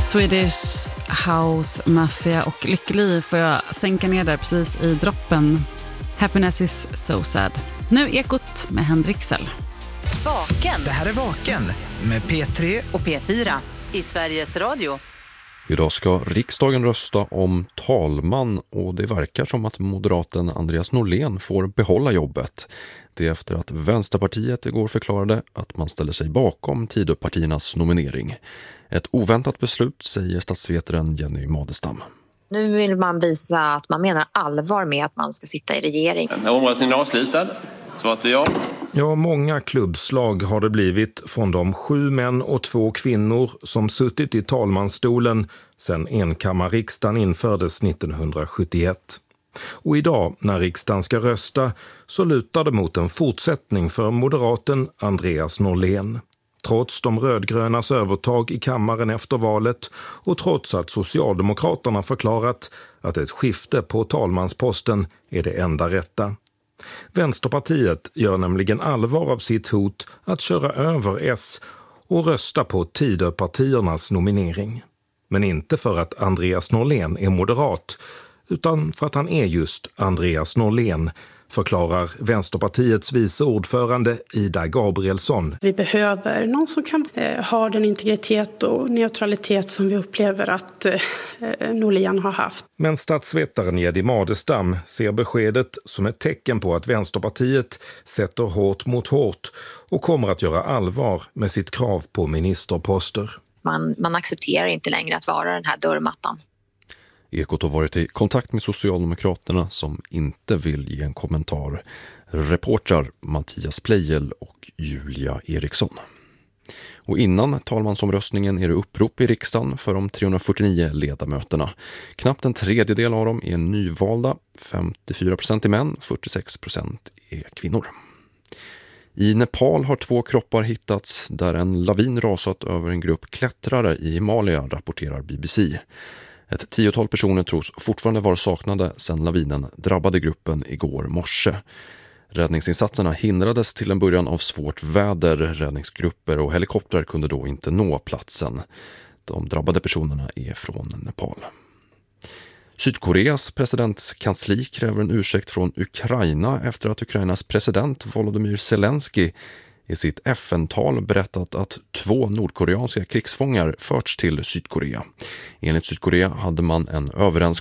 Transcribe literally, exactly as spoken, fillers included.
Swedish House Mafia och Lycklig får jag sänka ner där precis i droppen. Happiness is so sad. Nu Ekot med Henriksel. Vaken. Det här är Vaken med P tre och P fyra i Sveriges Radio. Idag ska riksdagen rösta om talman och det verkar som att moderaten Andreas Norlén får behålla jobbet. Det är efter att Vänsterpartiet igår förklarade att man ställer sig bakom Tidöpartiernas nominering. Ett oväntat beslut, säger statsvetaren Jenny Madestam. Nu vill man visa att man menar allvar med att man ska sitta i regering. Omröstningen är avslutad. Svaret är ja. Ja, många klubbslag har det blivit från de sju män och två kvinnor som suttit i talmansstolen sedan enkammarriksdagen infördes nittonhundrasjuttioett. Och idag, när riksdagen ska rösta, så lutar det mot en fortsättning för moderaten Andreas Norlén. Trots de rödgrönas övertag i kammaren efter valet och trots att Socialdemokraterna förklarat att ett skifte på talmansposten är det enda rätta. Vänsterpartiet gör nämligen allvar av sitt hot att köra över S och rösta på Tidöpartiernas nominering. Men inte för att Andreas Norlén är moderat, utan för att han är just Andreas Norlén, förklarar Vänsterpartiets vice ordförande Ida Gabrielsson. Vi behöver någon som kan eh, ha den integritet och neutralitet som vi upplever att eh, Norlén har haft. Men statsvetaren Jenny Madestam ser beskedet som ett tecken på att Vänsterpartiet sätter hårt mot hårt och kommer att göra allvar med sitt krav på ministerposter. Man, man accepterar inte längre att vara den här dörrmattan. Ekot har varit i kontakt med Socialdemokraterna som inte vill ge en kommentar. Reportrar Mattias Plejel och Julia Eriksson. Och innan talmansomröstningen är det upprop i riksdagen för de trehundrafyrtionio ledamöterna. Knappt en tredjedel av dem är nyvalda, femtiofyra procent är män, fyrtiosex procent är kvinnor. I Nepal har två kroppar hittats där en lavin rasat över en grupp klättrare i Himalaya, rapporterar B B C. Ett tiotal personer tros fortfarande vara saknade sedan lavinen drabbade gruppen igår morse. Räddningsinsatserna hindrades till en början av svårt väder. Räddningsgrupper och helikoptrar kunde då inte nå platsen. De drabbade personerna är från Nepal. Sydkoreas presidentskansli kräver en ursäkt från Ukraina efter att Ukrainas president Volodymyr Zelensky i sitt F N-tal berättat att två nordkoreanska krigsfångar förts till Sydkorea. Enligt Sydkorea hade man en överenskommelse